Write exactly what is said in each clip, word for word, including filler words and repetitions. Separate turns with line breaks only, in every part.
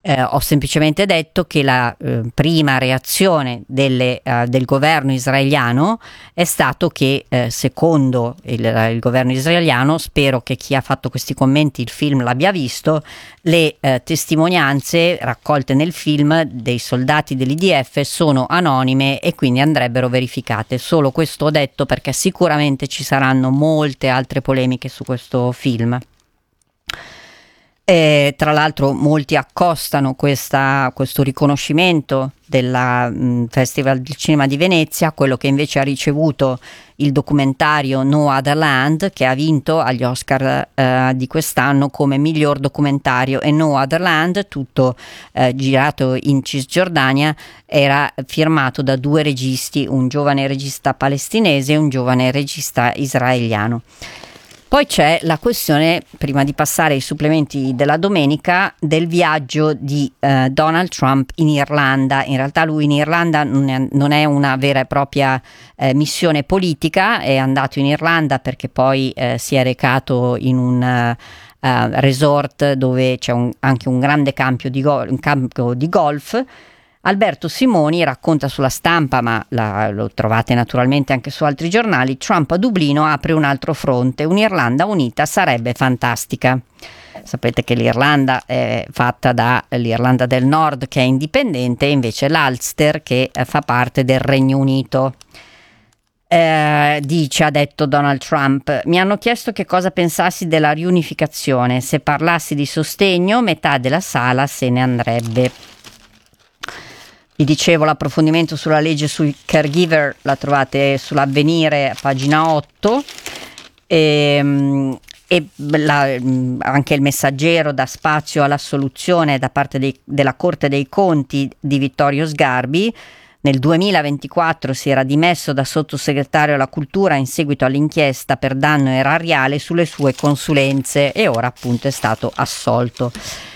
Eh, ho semplicemente detto che la eh, prima reazione delle, eh, del governo israeliano è stato che, eh, secondo il, il governo israeliano, spero che chi ha fatto questi commenti il film l'abbia visto, le eh, testimonianze raccolte nel film dei soldati dell'I D F sono anonime e quindi andrebbero verificate. Solo questo ho detto perché sicuramente ci saranno molte altre polemiche su questo film. E, tra l'altro, molti accostano questa, questo riconoscimento del Festival del Cinema di Venezia, quello che invece ha ricevuto il documentario No Other Land, che ha vinto agli Oscar eh, di quest'anno come miglior documentario, e No Other Land, tutto eh, girato in Cisgiordania, era firmato da due registi, un giovane regista palestinese e un giovane regista israeliano. Poi c'è la questione, prima di passare ai supplementi della domenica, del viaggio di eh, Donald Trump in Irlanda. In realtà lui in Irlanda non è, non è una vera e propria eh, missione politica, è andato in Irlanda perché poi eh, si è recato in un uh, resort dove c'è un, anche un grande campo di, go- un campo di golf. Alberto Simoni racconta sulla Stampa, ma la, lo trovate naturalmente anche su altri giornali: Trump a Dublino apre un altro fronte, un'Irlanda unita sarebbe fantastica. Sapete che l'Irlanda è fatta dall'Irlanda del Nord, che è indipendente, e invece l'Ulster, che eh, fa parte del Regno Unito. Eh, dice, ha detto Donald Trump: mi hanno chiesto che cosa pensassi della riunificazione, se parlassi di sostegno metà della sala se ne andrebbe. Vi dicevo, l'approfondimento sulla legge sui caregiver la trovate sull'Avvenire, pagina otto, e, e la, anche il Messaggero dà spazio alla soluzione da parte dei, della Corte dei Conti di Vittorio Sgarbi. Nel duemilaventiquattro si era dimesso da sottosegretario alla cultura in seguito all'inchiesta per danno erariale sulle sue consulenze e ora appunto è stato assolto.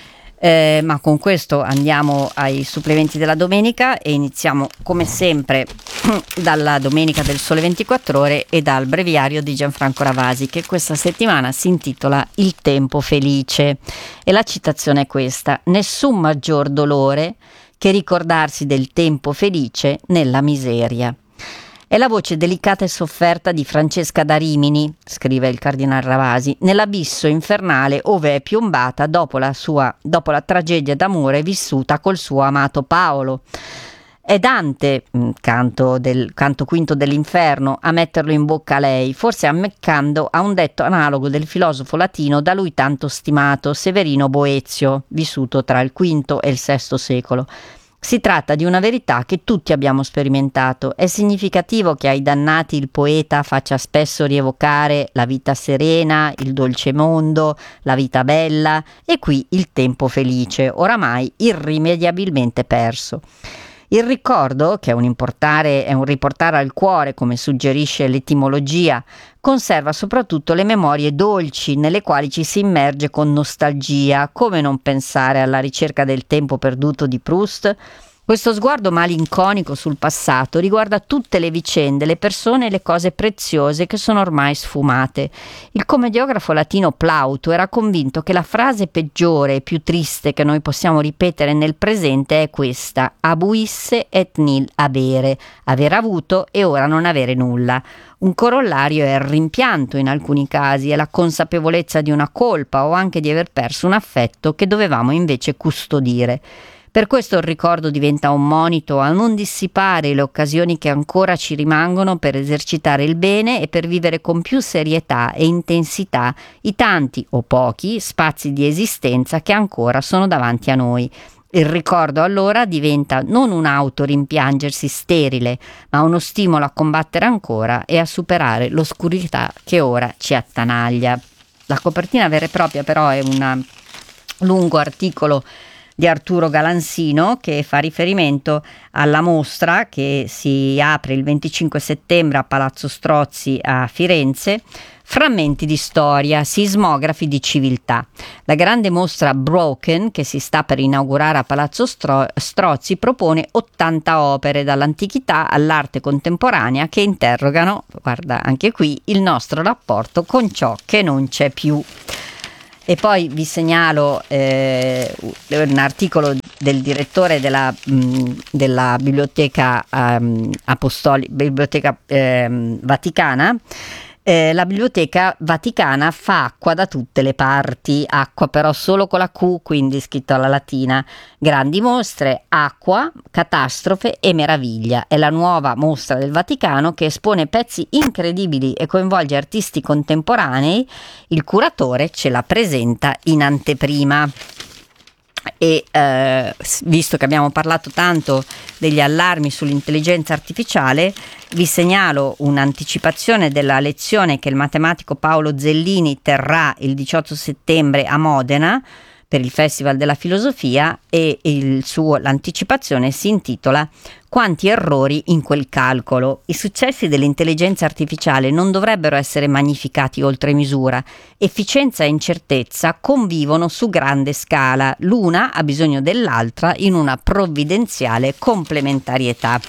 Eh, ma con questo andiamo ai supplementi della domenica e iniziamo come sempre dalla domenica del Sole ventiquattro Ore e dal breviario di Gianfranco Ravasi, che questa settimana si intitola Il tempo felice, e la citazione è questa: nessun maggior dolore che ricordarsi del tempo felice nella miseria. È la voce delicata e sofferta di Francesca da Rimini, scrive il cardinal Ravasi, nell'abisso infernale ove è piombata dopo la sua dopo la tragedia d'amore vissuta col suo amato Paolo. È Dante, canto, del, canto quinto dell'inferno, a metterlo in bocca a lei, forse ammeccando a un detto analogo del filosofo latino da lui tanto stimato Severino Boezio, vissuto tra il quinto e il sesto secolo. Si tratta di una verità che tutti abbiamo sperimentato. È significativo che ai dannati il poeta faccia spesso rievocare la vita serena, il dolce mondo, la vita bella e qui il tempo felice, oramai irrimediabilmente perso. Il ricordo, che è un, importare, è un riportare al cuore, come suggerisce l'etimologia, conserva soprattutto le memorie dolci nelle quali ci si immerge con nostalgia. Come non pensare alla ricerca del tempo perduto di Proust? Questo sguardo malinconico sul passato riguarda tutte le vicende, le persone e le cose preziose che sono ormai sfumate. Il commediografo latino Plauto era convinto che la frase peggiore e più triste che noi possiamo ripetere nel presente è questa: abuisse et nil avere, aver avuto e ora non avere nulla. Un corollario è il rimpianto in alcuni casi, è la consapevolezza di una colpa o anche di aver perso un affetto che dovevamo invece custodire. Per questo il ricordo diventa un monito a non dissipare le occasioni che ancora ci rimangono per esercitare il bene e per vivere con più serietà e intensità i tanti o pochi spazi di esistenza che ancora sono davanti a noi. Il ricordo allora diventa non un autorimpiangersi sterile, ma uno stimolo a combattere ancora e a superare l'oscurità che ora ci attanaglia. La copertina vera e propria però è un lungo articolo di Arturo Galansino che fa riferimento alla mostra che si apre il venticinque settembre a Palazzo Strozzi a Firenze, Frammenti di storia, sismografi di civiltà. La grande mostra Broken, che si sta per inaugurare a Palazzo Stro- Strozzi, propone ottanta opere dall'antichità all'arte contemporanea che interrogano, guarda anche qui, il nostro rapporto con ciò che non c'è più. E poi vi segnalo eh, un articolo del direttore della, mh, della biblioteca um, apostoli- biblioteca eh, vaticana. Eh, la biblioteca vaticana fa acqua da tutte le parti, acqua però solo con la Q, quindi scritto alla latina. Grandi mostre, acqua, catastrofe e meraviglia. È la nuova mostra del Vaticano che espone pezzi incredibili e coinvolge artisti contemporanei. Il curatore ce la presenta in anteprima. E eh, visto che abbiamo parlato tanto degli allarmi sull'intelligenza artificiale, vi segnalo un'anticipazione della lezione che il matematico Paolo Zellini terrà il diciotto settembre a Modena per il Festival della Filosofia, e il suo, l'anticipazione si intitola "Quanti errori in quel calcolo". I successi dell'intelligenza artificiale non dovrebbero essere magnificati oltre misura. Efficienza e incertezza convivono su grande scala. L'una ha bisogno dell'altra in una provvidenziale complementarietà.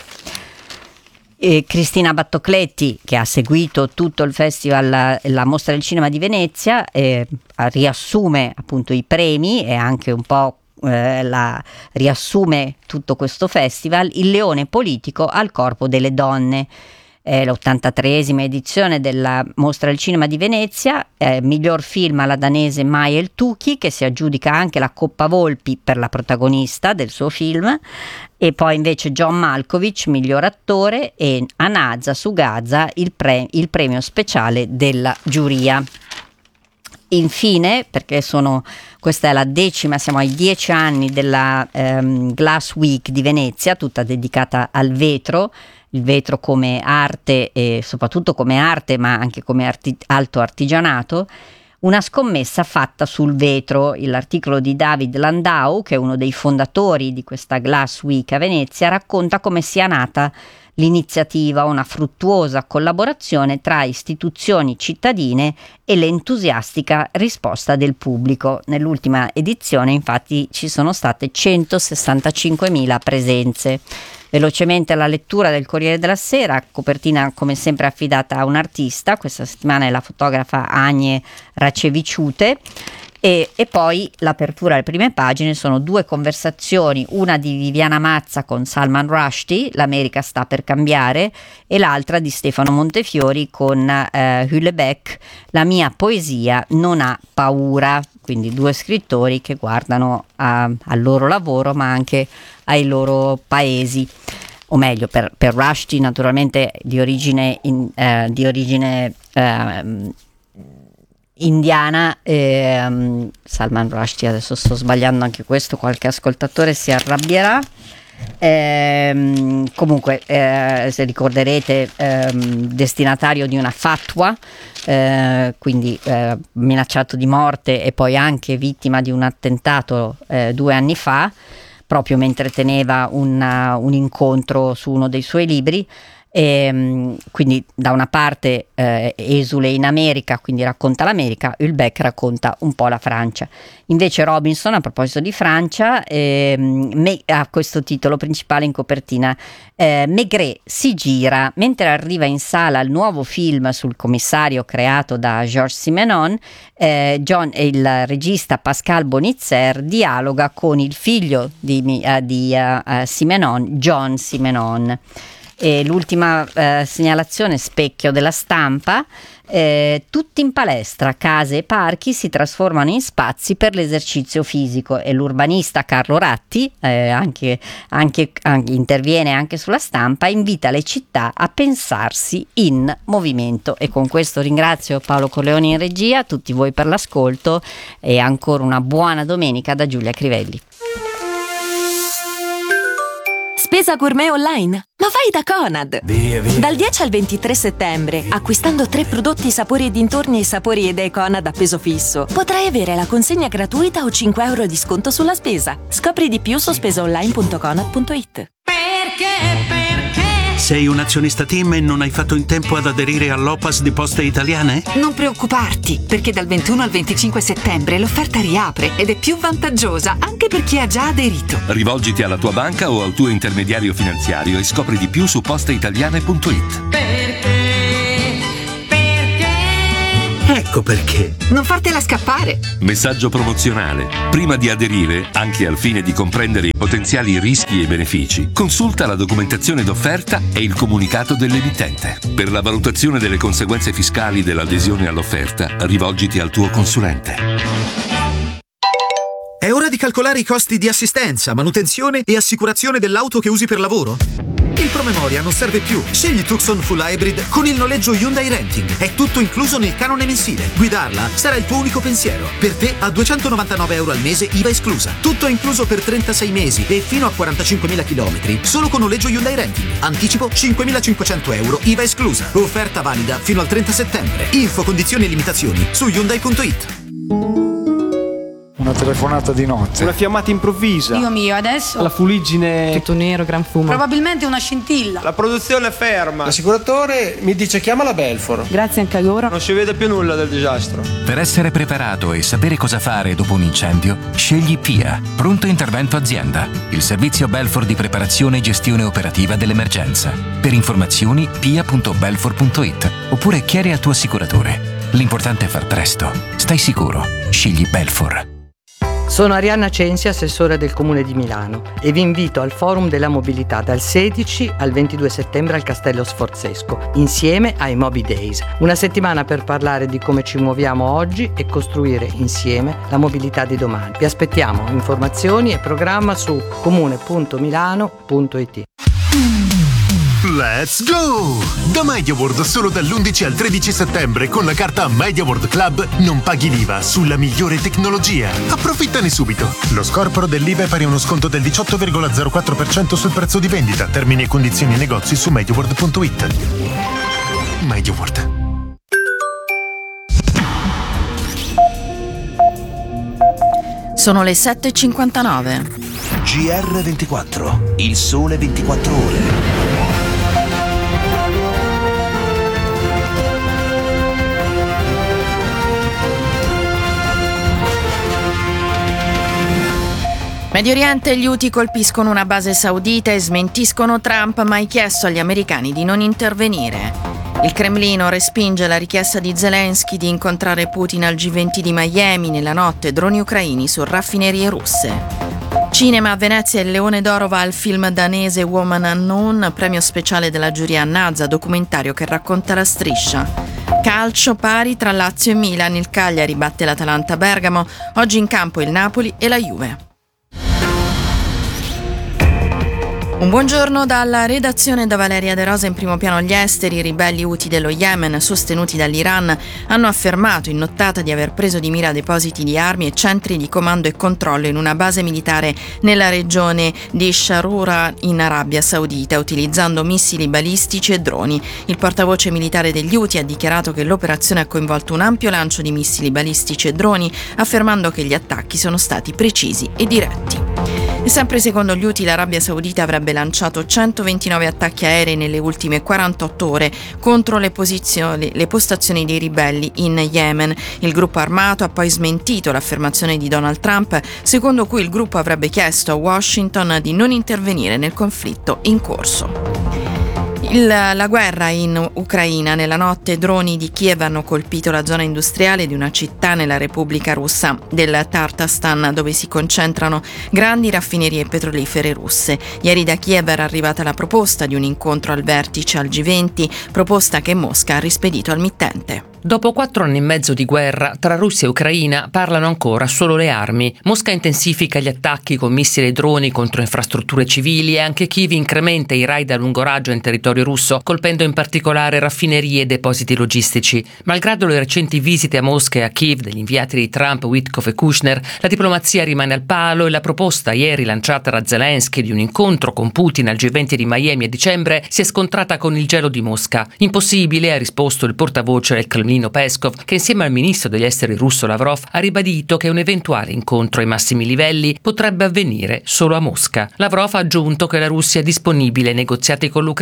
E Cristina Battocletti, che ha seguito tutto il festival, la, la mostra del cinema di Venezia, eh, riassume appunto i premi e anche un po' eh, la, riassume tutto questo festival. Il leone politico al corpo delle donne. È l'ottantatreesima edizione della mostra del cinema di Venezia. Eh, miglior film alla danese Maya El Tuki, che si aggiudica anche la Coppa Volpi per la protagonista del suo film, e poi invece John Malkovich miglior attore e Anaza Sugazza il, pre- il premio speciale della giuria. Infine, perché sono questa è la decima, siamo ai dieci anni della ehm, Glass Week di Venezia, tutta dedicata al vetro, il vetro come arte e soprattutto come arte, ma anche come arti- alto artigianato. Una scommessa fatta sul vetro. L'articolo di David Landau, che è uno dei fondatori di questa Glass Week a Venezia, racconta come sia nata l'iniziativa, una fruttuosa collaborazione tra istituzioni cittadine e l'entusiastica risposta del pubblico. Nell'ultima edizione, infatti, ci sono state centosessantacinquemila presenze. Velocemente la lettura del Corriere della Sera, copertina come sempre affidata a un artista, questa settimana è la fotografa Agne Raceviciute, e, e poi l'apertura alle prime pagine sono due conversazioni, una di Viviana Mazza con Salman Rushdie, L'America sta per cambiare, e l'altra di Stefano Montefiori con eh, Houellebecq, La mia poesia non ha paura. Quindi due scrittori che guardano a, al loro lavoro ma anche ai loro paesi, o meglio per, per Rushdie naturalmente di origine, in, eh, di origine eh, indiana, eh, Salman Rushdie, adesso sto sbagliando anche questo, qualche ascoltatore si arrabbierà. Eh, comunque eh, se ricorderete, eh, destinatario di una fatwa, eh, quindi eh, minacciato di morte e poi anche vittima di un attentato eh, due anni fa, proprio mentre teneva una, un incontro su uno dei suoi libri. E, quindi da una parte eh, esule in America, quindi racconta l'America, Houellebecq racconta un po' la Francia. Invece Robinson, a proposito di Francia, eh, me, ha questo titolo principale in copertina: eh, Maigret si gira. Mentre arriva in sala il nuovo film sul commissario creato da Georges Simenon, eh, John, il regista Pascal Bonitzer dialoga con il figlio di, uh, di uh, uh, Simenon, John Simenon. E l'ultima eh, segnalazione, specchio della Stampa, eh, tutti in palestra, case e parchi si trasformano in spazi per l'esercizio fisico, e l'urbanista Carlo Ratti, eh, anche, anche, anche, interviene anche sulla Stampa, invita le città a pensarsi in movimento. E con questo ringrazio Paolo Corleoni in regia, tutti voi per l'ascolto, e ancora una buona domenica da Giulia Crivelli.
Spesa gourmet online? Ma vai da Conad! Via, via. Dal dieci al ventitré settembre, acquistando tre prodotti sapori e dintorni e sapori idee Conad a peso fisso, potrai avere la consegna gratuita o cinque euro di sconto sulla spesa. Scopri di più su spesaonline punto conad punto it.
Perché? Perché? Sei un azionista Team e non hai fatto in tempo ad aderire all'O P A S di Poste Italiane?
Non preoccuparti, perché dal ventuno al venticinque settembre l'offerta riapre ed è più vantaggiosa anche per chi ha già aderito.
Rivolgiti alla tua banca o al tuo intermediario finanziario e scopri di più su posteitaliane punto it.
Perché? Perché?
Ecco,
Ecco perché.
Non fartela scappare.
Messaggio promozionale. Prima di aderire, anche al fine di comprendere i potenziali rischi e benefici, consulta la documentazione d'offerta e il comunicato dell'emittente. Per la valutazione delle conseguenze fiscali dell'adesione all'offerta, rivolgiti al tuo consulente.
È ora di calcolare i costi di assistenza, manutenzione e assicurazione dell'auto che usi per lavoro? Il promemoria non serve più. Scegli Tucson Full Hybrid con il noleggio Hyundai Renting. È tutto incluso nel canone mensile. Guidarla sarà il tuo unico pensiero. Per te a duecentonovantanove euro al mese, I V A esclusa. Tutto incluso per trentasei mesi e fino a quarantacinquemila chilometri. Solo con noleggio Hyundai Renting. Anticipo cinquemilacinquecento euro, I V A esclusa. Offerta valida fino al trenta settembre. Info, condizioni e limitazioni su Hyundai punto it.
Una telefonata di notte.
Una fiammata improvvisa.
Dio mio, adesso?
La fuliggine.
Tutto nero, gran fumo. Probabilmente una scintilla.
La produzione è ferma. L'assicuratore mi dice chiama la Belfor.
Grazie anche a loro.
Non si vede più nulla del disastro.
Per essere preparato e sapere cosa fare dopo un incendio, scegli P I A, Pronto Intervento Azienda, il servizio Belfor di preparazione e gestione operativa dell'emergenza. Per informazioni P I A punto belfor punto it oppure chiedi al tuo assicuratore. L'importante è far presto. Stai sicuro. Scegli Belfor.
Sono Arianna Censi, assessore del Comune di Milano, e vi invito al Forum della Mobilità dal sedici al ventidue settembre al Castello Sforzesco, insieme ai Mobi Days. Una settimana per parlare di come ci muoviamo oggi e costruire insieme la mobilità di domani. Vi aspettiamo. Informazioni e programma su comune punto milano punto it.
Let's go! Da MediaWorld solo dall'undici al tredici settembre con la carta MediaWorld Club non paghi l'I V A sulla migliore tecnologia. Approfittane subito. Lo scorporo dell'I V A è pari a uno sconto del diciotto virgola zero quattro per cento sul prezzo di vendita. Termini e condizioni negozi su mediaworld punto it. MediaWorld.
Sono le sette e cinquantanove.
G R ventiquattro, il sole ventiquattro ore.
Medio Oriente, gli Houthi colpiscono una base saudita e smentiscono Trump, ma ha chiesto agli americani di non intervenire. Il Cremlino respinge la richiesta di Zelensky di incontrare Putin al G venti di Miami nella notte, droni ucraini su raffinerie russe. Cinema a Venezia, il Leone d'Oro va al film danese Woman Unknown, premio speciale della giuria a Nazza, documentario che racconta la striscia. Calcio pari tra Lazio e Milan, il Cagliari batte l'Atalanta Bergamo, oggi in campo il Napoli e la Juve. Un buongiorno dalla redazione da Valeria De Rosa. In primo piano gli esteri. I ribelli Houthi dello Yemen, sostenuti dall'Iran, hanno affermato in nottata di aver preso di mira depositi di armi e centri di comando e controllo in una base militare nella regione di Sharura in Arabia Saudita, utilizzando missili balistici e droni. Il portavoce militare degli Houthi ha dichiarato che l'operazione ha coinvolto un ampio lancio di missili balistici e droni, affermando che gli attacchi sono stati precisi e diretti. E sempre secondo gli Houthi, l'Arabia Saudita avrebbe lanciato centoventinove attacchi aerei nelle ultime quarantotto ore contro le posizioni, le postazioni dei ribelli in Yemen. Il gruppo armato ha poi smentito l'affermazione di Donald Trump, secondo cui il gruppo avrebbe chiesto a Washington di non intervenire nel conflitto in corso. Il, la guerra in Ucraina. Nella notte droni di Kiev hanno colpito la zona industriale di una città nella Repubblica Russa del Tatarstan, dove si concentrano grandi raffinerie petrolifere russe. Ieri da Kiev era arrivata la proposta di un incontro al vertice al G venti, proposta che Mosca ha rispedito al mittente.
Dopo quattro anni e mezzo di guerra, tra Russia e Ucraina parlano ancora solo le armi. Mosca intensifica gli attacchi con missili e droni contro infrastrutture civili e anche Kiev incrementa i raid a lungo raggio in territorio russo, colpendo in particolare raffinerie e depositi logistici. Malgrado le recenti visite a Mosca e a Kiev degli inviati di Trump, Witkoff e Kushner, la diplomazia rimane al palo e la proposta ieri lanciata da Zelensky di un incontro con Putin al G venti di Miami a dicembre si è scontrata con il gelo di Mosca. Impossibile, ha risposto il portavoce del Cremlino Peskov, che insieme al ministro degli esteri russo Lavrov ha ribadito che un eventuale incontro ai massimi livelli potrebbe avvenire solo a Mosca. Lavrov ha aggiunto che la Russia è disponibile ai negoziati con l'Ucraina,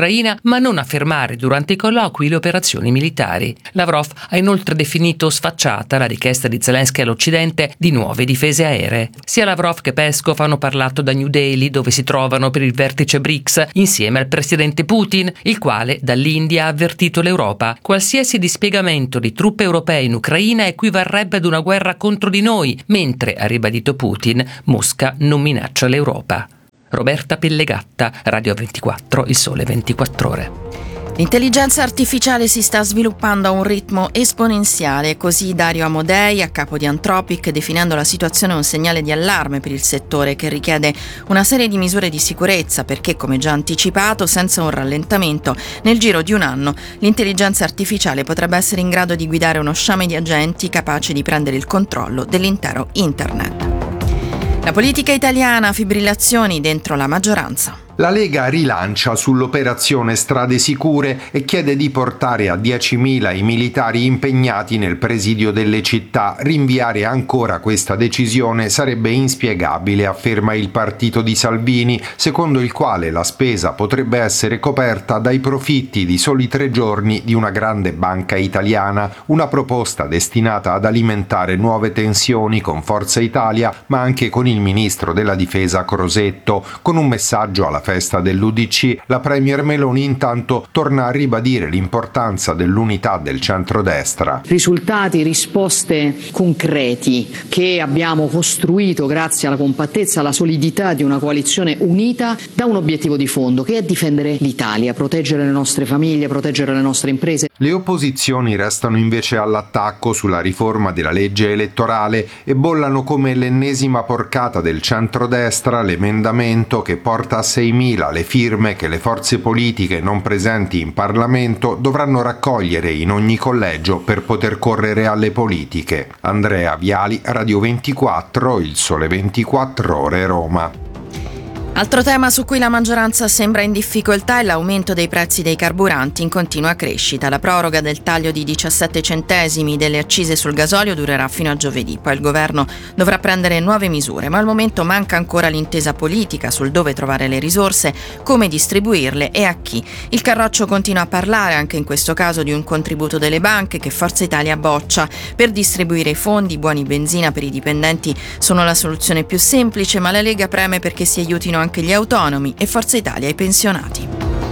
ma non a fermare durante i colloqui le operazioni militari. Lavrov ha inoltre definito sfacciata la richiesta di Zelensky all'Occidente di nuove difese aeree. Sia Lavrov che Peskov hanno parlato da New Delhi, dove si trovano per il vertice B R I C S insieme al presidente Putin, il quale dall'India ha avvertito l'Europa: qualsiasi dispiegamento di truppe europee in Ucraina equivarrebbe ad una guerra contro di noi, mentre, ha ribadito Putin, Mosca non minaccia l'Europa. Roberta Pellegatta, Radio ventiquattro, Il Sole ventiquattro Ore.
L'intelligenza artificiale si sta sviluppando a un ritmo esponenziale, così Dario Amodei, a capo di Anthropic, definendo la situazione un segnale di allarme per il settore che richiede una serie di misure di sicurezza perché, come già anticipato, senza un rallentamento, nel giro di un anno l'intelligenza artificiale potrebbe essere in grado di guidare uno sciame di agenti capaci di prendere il controllo dell'intero internet. La politica italiana, fibrillazioni dentro la maggioranza.
La Lega rilancia sull'operazione Strade Sicure e chiede di portare a diecimila i militari impegnati nel presidio delle città. Rinviare ancora questa decisione sarebbe inspiegabile, afferma il partito di Salvini, secondo il quale la spesa potrebbe essere coperta dai profitti di soli tre giorni di una grande banca italiana, una proposta destinata ad alimentare nuove tensioni con Forza Italia, ma anche con il ministro della Difesa Crosetto. Con un messaggio alla festa dell'U D C, la premier Meloni intanto torna a ribadire l'importanza dell'unità del centrodestra.
Risultati, risposte concreti che abbiamo costruito grazie alla compattezza, alla solidità di una coalizione unita da un obiettivo di fondo, che è difendere l'Italia, proteggere le nostre famiglie, proteggere le nostre imprese.
Le opposizioni restano invece all'attacco sulla riforma della legge elettorale e bollano come l'ennesima porcata del centrodestra l'emendamento che porta a seimila le firme che le forze politiche non presenti in Parlamento dovranno raccogliere in ogni collegio per poter correre alle politiche. Andrea Viali, Radio ventiquattro, Il Sole ventiquattro Ore, Roma.
Altro tema su cui la maggioranza sembra in difficoltà è l'aumento dei prezzi dei carburanti in continua crescita. La proroga del taglio di diciassette centesimi delle accise sul gasolio durerà fino a giovedì, poi il governo dovrà prendere nuove misure, ma al momento manca ancora l'intesa politica sul dove trovare le risorse, come distribuirle e a chi. Il Carroccio continua a parlare anche in questo caso di un contributo delle banche che Forza Italia boccia. Per distribuire i fondi, buoni benzina per i dipendenti sono la soluzione più semplice, ma la Lega preme perché si aiutino anche gli autonomi e Forza Italia i pensionati.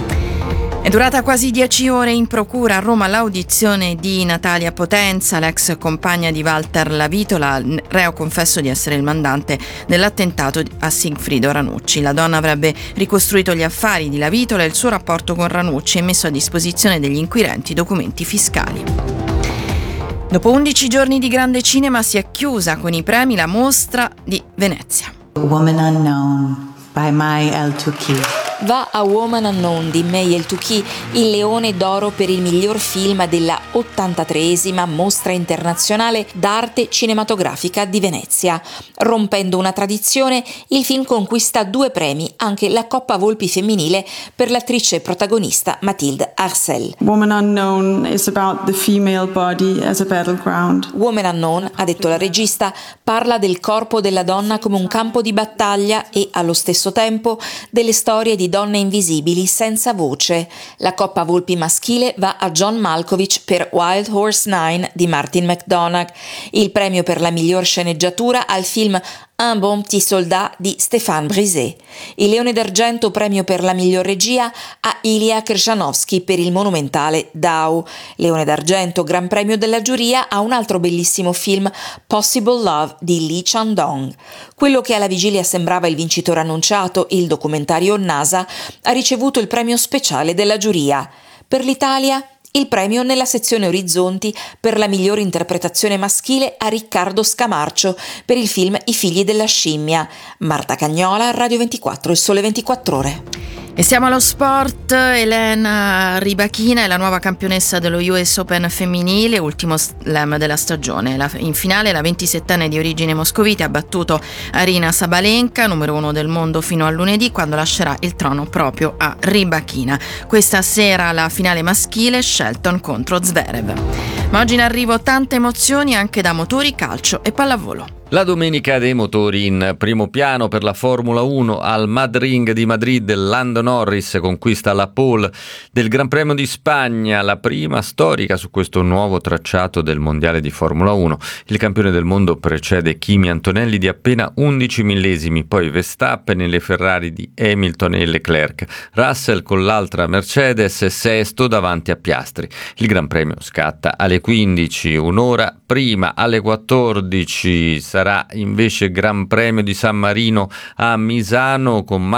È durata quasi dieci ore in procura a Roma l'audizione di Natalia Potenza, l'ex compagna di Walter Lavitola, reo confesso di essere il mandante dell'attentato a Sigfrido Ranucci. La donna avrebbe ricostruito gli affari di Lavitola e il suo rapporto con Ranucci e messo a disposizione degli inquirenti documenti fiscali. Dopo undici giorni di grande cinema si è chiusa con i premi la mostra di Venezia.
Woman Unknown by Mai El-Touki.
Va a Woman Unknown di May El-Touki il Leone d'Oro per il miglior film della ottantatreesima Mostra Internazionale d'Arte Cinematografica di Venezia. Rompendo una tradizione, il film conquista due premi, anche la Coppa Volpi femminile per l'attrice protagonista Mathilde Arcel.
Woman Unknown is about the female body as a battleground.
Woman Unknown, ha detto la regista, parla del corpo della donna come un campo di battaglia e, allo stesso tempo, delle storie di donne invisibili senza voce. La Coppa Volpi maschile va a John Malkovich per Wild Horse nove di Martin McDonagh. Il premio per la miglior sceneggiatura al film Un bon petit soldat di Stéphane Brisé. Il Leone d'Argento, premio per la miglior regia, a Ilya Krjanovsky per il monumentale Dao. Leone d'Argento, gran premio della giuria, a un altro bellissimo film, Possible Love di Lee Chang-dong. Quello che alla vigilia sembrava il vincitore annunciato, il documentario NASA, ha ricevuto il premio speciale della giuria. Per l'Italia, il premio nella sezione Orizzonti per la migliore interpretazione maschile a Riccardo Scamarcio per il film I figli della scimmia. Marta Cagnola, Radio ventiquattro, Il Sole ventiquattro Ore.
E siamo allo sport. Elena Rybakina è la nuova campionessa dello U S Open femminile, ultimo slam della stagione. La, in finale la ventisettenne di origine moscovite ha battuto Aryna Sabalenka, numero uno del mondo fino a lunedì, quando lascerà il trono proprio a Rybakina. Questa sera la finale maschile, Shelton contro Zverev. Ma oggi in arrivo tante emozioni anche da motori, calcio e pallavolo.
La domenica dei motori in primo piano per la Formula uno al Madrid di Madrid. Lando Norris conquista la pole del Gran Premio di Spagna, la prima storica su questo nuovo tracciato del Mondiale di Formula uno. Il campione del mondo precede Kimi Antonelli di appena undici millesimi, poi Verstappen e le Ferrari di Hamilton e Leclerc. Russell con l'altra Mercedes sesto davanti a Piastri. Il Gran Premio scatta alle quindici, un'ora prima alle quattordici sarà invece Gran Premio di San Marino a Misano con